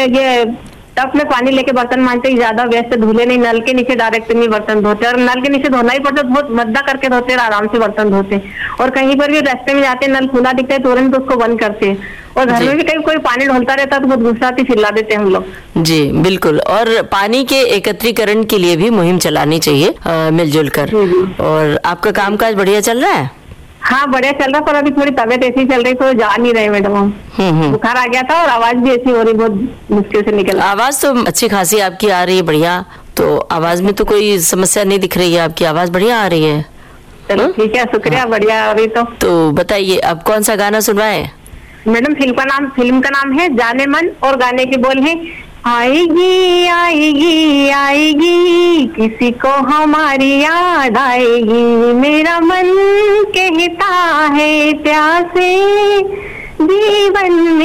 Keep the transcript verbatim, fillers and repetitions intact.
ये टब में पानी लेके बर्तन मांजते ही ज्यादा व्यस्त धुले नहीं, नल के नीचे डायरेक्ट नहीं बर्तन धोते, और नल के नीचे धोना ही पड़ता, बहुत मद्दा करके धोते और आराम से बर्तन धोते। और कहीं पर भी रास्ते में जाते नल खुला दिखता है तुरंत उसको बंद करते। और घर में भी कहीं कोई पानी ढोलता रहता है तो बहुत गुस्सा आती, चिल्ला देते हम लोग। जी बिल्कुल, और पानी के एकत्रीकरण के लिए भी मुहिम चलानी चाहिए मिलजुल कर। और आपका कामकाज बढ़िया चल रहा है? हाँ बढ़िया चल रहा, पर अभी थोड़ी तबीयत ऐसी चल रही तो जा नहीं रहे मैडम हम। बुखार आ गया था और आवाज भी ऐसी हो रही, बहुत मुश्किल से निकल। आवाज तो अच्छी खासी आपकी आ रही है, बढ़िया। तो आवाज में तो कोई समस्या नहीं दिख रही है, आपकी आवाज बढ़िया आ रही है। चलो ठीक है, शुक्रिया। बढ़िया आ रही तो तो बताइए अब कौन सा गाना सुनवाए? मैडम फिल्म का नाम फिल्म का नाम है जाने मन, और गाने के बोल है आएगी आएगी आएगी किसी को हमारी याद आएगी, मेरा मन कहता है प्यासे जीवन में।